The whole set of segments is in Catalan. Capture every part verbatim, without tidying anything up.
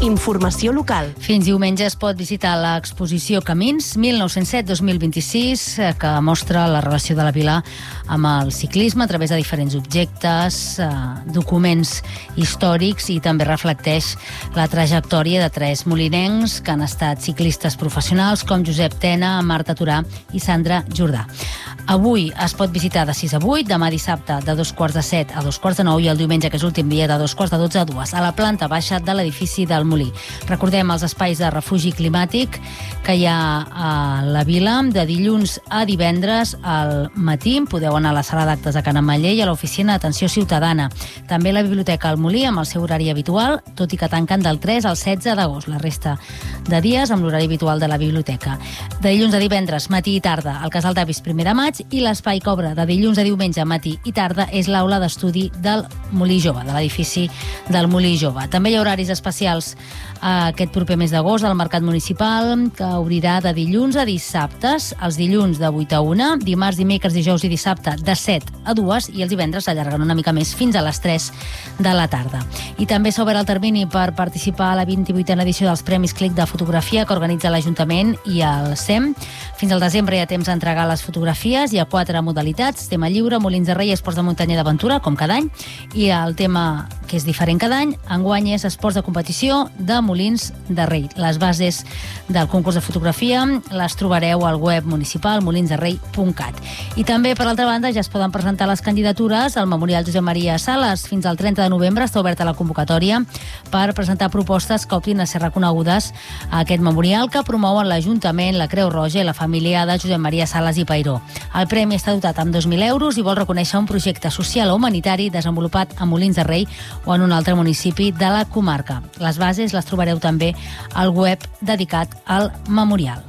Informació local. Fins diumenge es pot visitar l'exposició Camins mil nou-cents set dos mil vint-i-sis, que mostra la relació de la vila amb el ciclisme a través de diferents objectes, eh, documents històrics, i també reflecteix la trajectòria de tres molinencs que han estat ciclistes professionals com Josep Tena, Marta Turà i Sandra Jordà. Avui es pot visitar de sis a vuit, demà dissabte de dos quarts de set a dos quarts de nou i el diumenge, que és l'últim dia, de dos quarts de dotze a dues, a la planta baixa de l'edifici del Molí. Recordem els espais de refugi climàtic que hi ha a la vila de dilluns a divendres al matí. Podeu anar a la sala d'actes de Can Ametller i a l'oficina d'atenció ciutadana. També a la biblioteca al Molí amb el seu horari habitual, tot i que tanquen del tres al setze d'agost. La resta de dies amb l'horari habitual de la biblioteca. De dilluns a divendres, matí i tarda, al Casal d'Avis primer de maig, i l'espai que obre de dilluns a diumenge, matí i tarda, és l'aula d'estudi del Molí Jove, de l'edifici del Molí Jove. També hi ha horaris especials aquest proper mes d'agost al Mercat Municipal, que obrirà de dilluns a dissabtes, els dilluns de vuit a una, dimarts, dimecres, dijous i dissabte de set a dues, i els divendres s'allarguen una mica més fins a les tres de la tarda. I també s'obre el termini per participar a la vint-i-vuitena edició dels Premis Clic de Fotografia que organitza l'Ajuntament i el S E M. Fins al desembre hi ha temps d'entregar les fotografies. Hi ha quatre modalitats: tema lliure, Molins de Rei, esports de muntanya i d'aventura, com cada any, i el tema que és diferent cada any, enguany, és esports de competició de Molins de Rei. Les bases del concurs de fotografia les trobareu al web municipal molins de rei punt cat. I també, per altra banda, ja es poden presentar les candidatures al Memorial Josep Maria Sales. Fins al trenta de novembre està oberta la convocatòria per presentar propostes que optin a ser reconegudes a aquest memorial que promouen l'Ajuntament, la Creu Roja i la família de Josep Maria Sales i Peiró. El premi està dotat amb dos mil euros i vol reconèixer un projecte social o humanitari desenvolupat a Molins de Rei o en un altre municipi de la comarca. Les bases les trobareu també al web dedicat al memorial.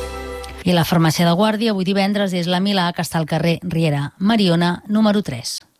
I la farmàcia de Guàrdia avui divendres és la Milà, que està al carrer Riera Mariona, número tres.